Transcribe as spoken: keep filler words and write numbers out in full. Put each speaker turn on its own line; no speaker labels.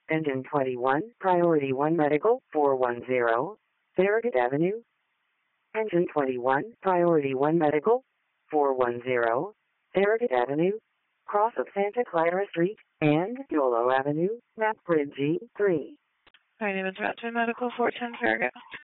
Engine twenty-one, Priority one Medical, four one zero, Farragut Avenue. Engine twenty-one, Priority one Medical, four one zero, Farragut Avenue, cross of Santa Clara Street, and Yolo Avenue, map grid G three.
My name is Raptor Medical, four ten Farragut.